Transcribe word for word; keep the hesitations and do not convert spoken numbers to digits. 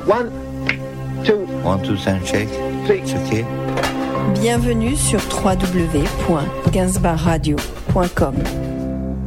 One, two, One, two, sound check. three. It's okay. Bienvenue sur w w w point gainsbourg radio point com.